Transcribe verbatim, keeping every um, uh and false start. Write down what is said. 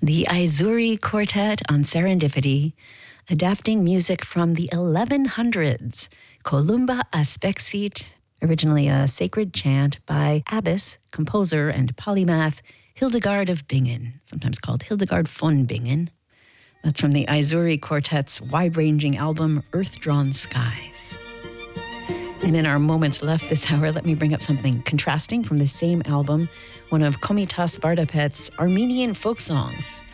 The Izuri Quartet on Serendipity, adapting music from the eleven hundreds, Columba Aspexit, originally a sacred chant by abbess, composer, and polymath Hildegard of Bingen, sometimes called Hildegard von Bingen. That's from the Izuri Quartet's wide-ranging album, Earth-Drawn Skies. And in our moments left this hour, let me bring up something contrasting from the same album, one of Komitas Vardapet's Armenian folk songs.